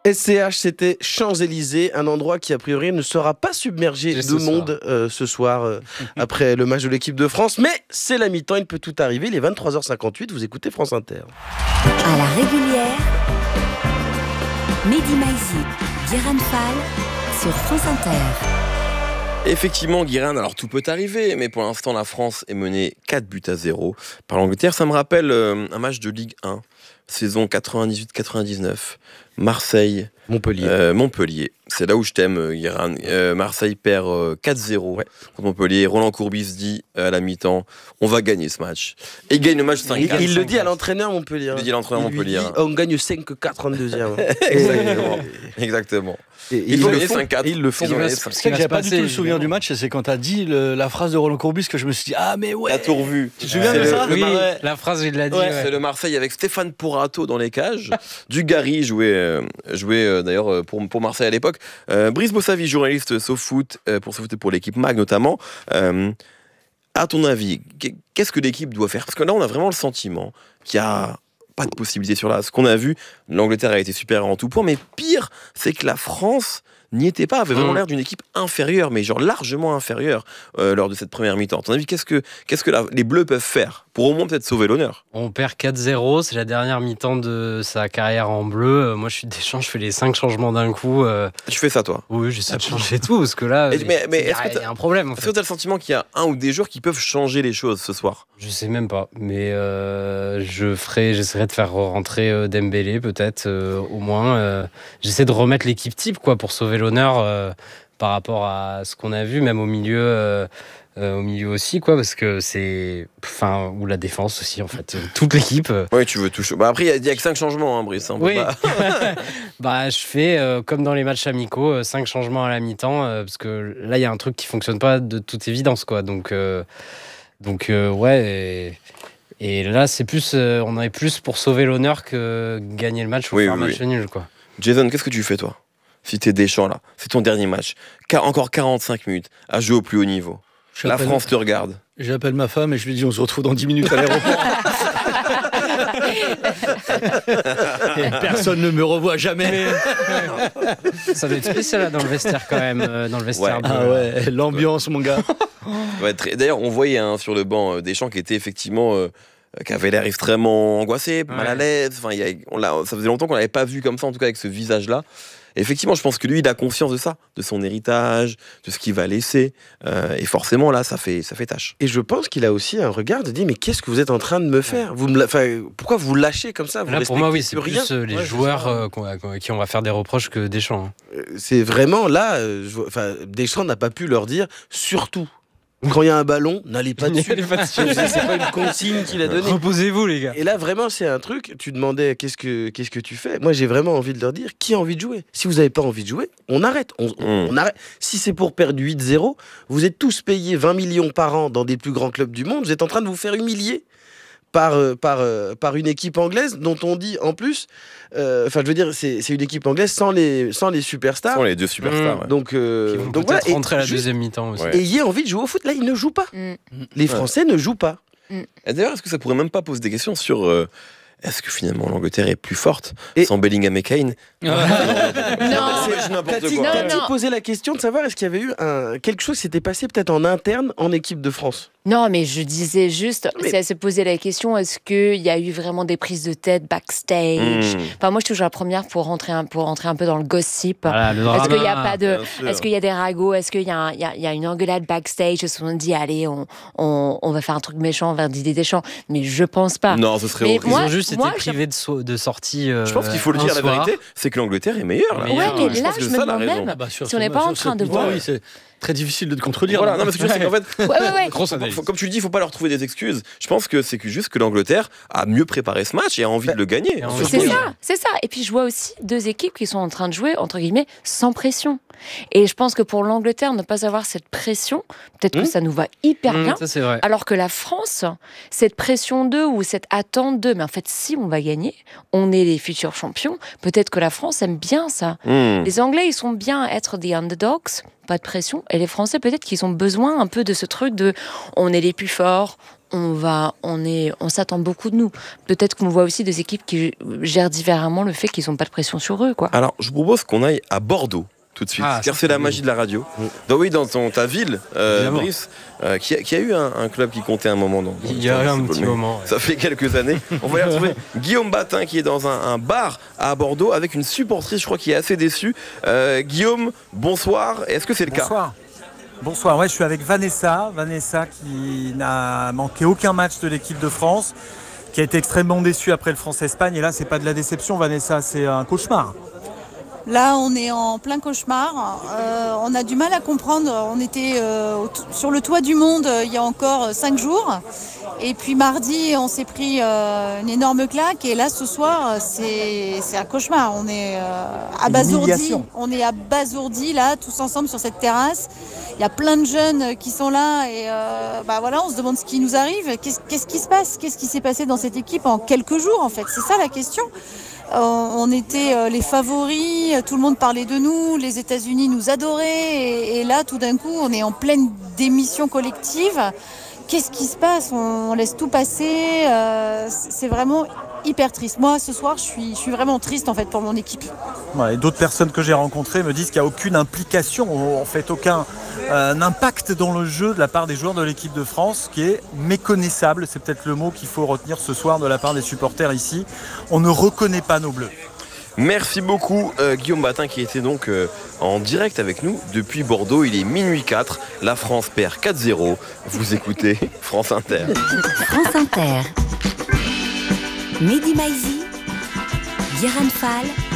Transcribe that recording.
SCH, c'était Champs-Élysées, un endroit qui a priori ne sera pas submergé de monde ce soir après le match de l'équipe de France. Mais c'est la mi-temps, il peut tout arriver. Il est 23h58, vous écoutez France Inter. À la régulière, Mehdi Maizi, Guérin Fall sur France Inter. Effectivement, Guirin, alors tout peut arriver, mais pour l'instant, la France est menée 4-0 par l'Angleterre. Ça me rappelle un match de Ligue 1, saison 98-99, Marseille, Montpellier. C'est là où je t'aime, Guirin. Marseille perd 4-0 contre Montpellier. Roland Courbis dit à la mi-temps, on va gagner ce match. Et il gagne le match 5-4. Il le dit à l'entraîneur Montpellier. Il dit à l'entraîneur Montpellier. On gagne 5-4 en deuxième. Exactement. Ils ont gagné 5-4. Ils le font. C'est que j'avais pas du tout le souvenir du match, c'est quand t'as dit la phrase de Roland Courbis que je me suis dit ah mais ouais. T'as tout revu. Tu te souviens de ça? Oui, la phrase il l'a dit. C'est le Marseille avec Stéphane Porato dans les cages. Dugarry jouait d'ailleurs pour Marseille à l'époque. Brice Bossavi, journaliste SoFoot pour l'équipe MAG notamment. À ton avis, qu'est-ce que l'équipe doit faire? Parce que là, on a vraiment le sentiment qu'il y a pas de possibilité sur là. Ce qu'on a vu, l'Angleterre a été supérieure en tout point, mais pire, c'est que la France n'y était pas, avait vraiment l'air d'une équipe inférieure, mais genre largement inférieure lors de cette première mi-temps. À ton avis, qu'est-ce que les Bleus peuvent faire pour au moins peut-être sauver l'honneur? On perd 4-0, c'est la dernière mi-temps de sa carrière en bleu. Moi, je suis Deschamps, je fais les 5 changements d'un coup. Tu fais ça, toi? Oui, j'essaie de changer tout, parce que là, il y a un problème. Est-ce que tu as le sentiment qu'il y a un ou des joueurs qui peuvent changer les choses ce soir? Je sais même pas, mais j'essaierai de faire rentrer Dembélé peut-être, au moins. J'essaie de remettre l'équipe type quoi, pour sauver l'honneur par rapport à ce qu'on a vu, même au milieu aussi, quoi, parce que ou la défense aussi, en fait, toute l'équipe. Oui, tu veux tout. Après, il y a que 5 changements, hein, Brice. Oui. Je fais comme dans les matchs amicaux, 5 changements à la mi-temps, parce que là, il y a un truc qui fonctionne pas de toute évidence, quoi. Donc ouais. Et là, c'est plus, on est plus pour sauver l'honneur que gagner le match ou faire un match nul, quoi. Jason, qu'est-ce que tu fais, toi? Si t'es Deschamps, là, c'est ton dernier match. Encore 45 minutes à jouer au plus haut niveau. La France te regarde. J'appelle ma femme et je lui dis on se retrouve dans 10 minutes à l'aéroport. Et personne ne me revoit jamais. Ça doit être spécial là, dans le vestiaire quand même. Dans le vestiaire. L'ambiance, mon gars. D'ailleurs, on voyait sur le banc Deschamps qui était effectivement... qui avait l'air extrêmement angoissé, mal à l'aise. Ça faisait longtemps qu'on l'avait pas vu comme ça, en tout cas avec ce visage-là. Et effectivement, je pense que lui, il a conscience de ça, de son héritage, de ce qu'il va laisser. Et forcément, là, ça fait tâche. Et je pense qu'il a aussi un regard de dire mais qu'est-ce que vous êtes en train de me faire? Pourquoi vous lâchez comme ça? Là, pour moi, oui, c'est plus les joueurs qui on va faire des reproches que Deschamps. C'est vraiment là, Deschamps n'a pas pu leur dire surtout. Quand il y a un ballon, n'allez pas dessus. C'est pas une consigne qu'il a donnée. Reposez-vous, les gars. Et là, vraiment, c'est un truc. Tu demandais qu'est-ce que tu fais. Moi, j'ai vraiment envie de leur dire qui a envie de jouer. Si vous n'avez pas envie de jouer, on arrête. On arrête. Si c'est pour perdre 8-0, vous êtes tous payés 20 millions par an dans des plus grands clubs du monde. Vous êtes en train de vous faire humilier par une équipe anglaise dont on dit en plus, je veux dire, c'est une équipe anglaise sans les superstars. Sans les 2 superstars. Ouais. Donc peut-être rentrer à la deuxième mi-temps aussi. Et ayez envie de jouer au foot. Là, ils ne jouent pas. Les Français ne jouent pas. Et d'ailleurs, est-ce que ça pourrait même pas poser des questions sur est-ce que finalement l'Angleterre est plus forte sans Bellingham et Kane? Non, T'as-tu posé la question de savoir est-ce qu'il y avait eu quelque chose qui s'était passé peut-être en interne en équipe de France? Non, mais je disais juste, si elle se posait la question, est-ce qu'il y a eu vraiment des prises de tête backstage? Enfin, moi, je suis toujours la première pour rentrer un peu dans le gossip. Voilà, est-ce qu'il y a pas de, est-ce qu'il y a des ragots? Est-ce qu'il y a une engueulade backstage? Est-ce qu'on dit, allez, on va faire un truc méchant, on va Didier Deschamps? Mais je pense pas. Non, ce serait horrible. Ils ont juste été privés de sortie. Je pense qu'il faut le dire, la vérité, c'est que l'Angleterre est meilleure. Là. Ouais, mais là, je me demande même si on n'est pas en train de voir. C'est très difficile de te contredire. Voilà, non, mais ce que je veux dire, c'est qu'en fait, Ouais. comme tu le dis, il ne faut pas leur trouver des excuses. Je pense que c'est juste que l'Angleterre a mieux préparé ce match et a envie de le gagner. C'est ça. Et puis je vois aussi 2 équipes qui sont en train de jouer, entre guillemets, sans pression. Et je pense que pour l'Angleterre, ne pas avoir cette pression, peut-être que ça nous va hyper bien. Ça, c'est vrai. Alors que la France, cette pression d'eux ou cette attente d'eux, mais en fait, si on va gagner, on est les futurs champions, peut-être que la France aime bien ça. Les Anglais, ils sont bien à être des underdogs, pas de pression, et les Français, peut-être qu'ils ont besoin un peu de ce truc de on est les plus forts, on s'attend beaucoup de nous. Peut-être qu'on voit aussi des équipes qui gèrent différemment le fait qu'ils n'ont pas de pression sur eux, quoi. Alors, je vous propose qu'on aille à Bordeaux tout de suite, car c'est la magie de la radio. Dans ta ville, Brice, qui a eu un club qui comptait un moment. Il y a eu un petit moment. Ça fait quelques années. On va y retrouver Guillaume Batin qui est dans un bar à Bordeaux avec une supportrice, je crois, qui est assez déçue. Guillaume, bonsoir. Est-ce que c'est le cas ? Bonsoir, ouais, je suis avec Vanessa qui n'a manqué aucun match de l'équipe de France, qui a été extrêmement déçue après le France-Espagne. Et là, c'est pas de la déception, Vanessa, c'est un cauchemar. Là, on est en plein cauchemar. On a du mal à comprendre. On était sur le toit du monde il y a encore 5 jours. Et puis mardi, on s'est pris une énorme claque. Et là, ce soir, c'est un cauchemar. On est abasourdis. On est abasourdis, là, tous ensemble sur cette terrasse. Il y a plein de jeunes qui sont là. Et on se demande ce qui nous arrive. Qu'est-ce qui se passe ? Qu'est-ce qui s'est passé dans cette équipe en quelques jours, en fait ? C'est ça la question. On était les favoris, tout le monde parlait de nous, les États-Unis nous adoraient, et là, tout d'un coup, on est en pleine démission collective. Qu'est-ce qui se passe ? On laisse tout passer. C'est vraiment hyper triste. Moi, ce soir, je suis vraiment triste en fait pour mon équipe. Ouais, et d'autres personnes que j'ai rencontrées me disent qu'il n'y a aucune implication, en fait aucun impact dans le jeu de la part des joueurs de l'équipe de France, qui est méconnaissable. C'est peut-être le mot qu'il faut retenir ce soir de la part des supporters ici. On ne reconnaît pas nos Bleus. Merci beaucoup Guillaume Batin qui était donc en direct avec nous depuis Bordeaux. Il est minuit 4, la France perd 4-0. Vous écoutez France Inter. France Inter. Mehdi Maizi, Guérin Fall.